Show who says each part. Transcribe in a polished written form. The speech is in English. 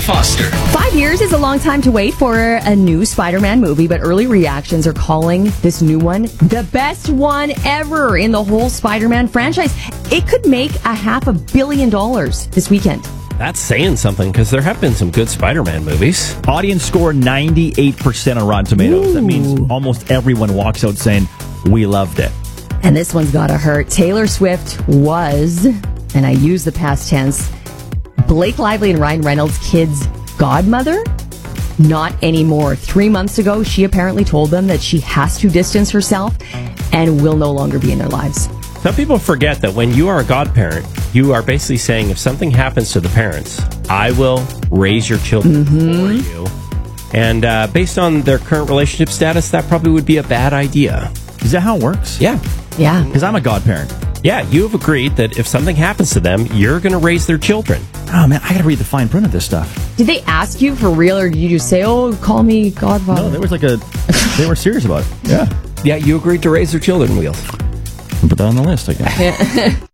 Speaker 1: Foster.
Speaker 2: 5 years is a long time to wait for a new Spider-Man movie, but early reactions are calling this new one the best one ever in the whole Spider-Man franchise. It could make $500 million this weekend.
Speaker 3: That's saying something, because there have been some good Spider-Man movies.
Speaker 4: Audience score 98% on Rotten Tomatoes.
Speaker 2: Ooh.
Speaker 4: That means almost everyone walks out saying, we loved it.
Speaker 2: And this one's gotta hurt. Taylor Swift was, and I use the past tense, Blake Lively and Ryan Reynolds' kids' godmother? Not anymore. 3 months ago, she apparently told them that she has to distance herself and will no longer be in their lives.
Speaker 3: Some people forget that when you are a godparent, you are basically saying, if something happens to the parents, I will raise your children for you. And based on their current relationship status, that probably would be a bad idea.
Speaker 4: Is that how it works?
Speaker 3: Yeah.
Speaker 2: Yeah.
Speaker 4: Because I'm a godparent.
Speaker 3: Yeah, you have agreed that if something happens to them, you're going to raise their children.
Speaker 4: Oh, man, I got to read the fine print of this stuff.
Speaker 2: Did they ask you for real, or did you just say, oh, call me godfather?
Speaker 4: No, there was they were serious about it. Yeah.
Speaker 3: Yeah, you agreed to raise their children, Wheels.
Speaker 4: Put that on the list, I guess.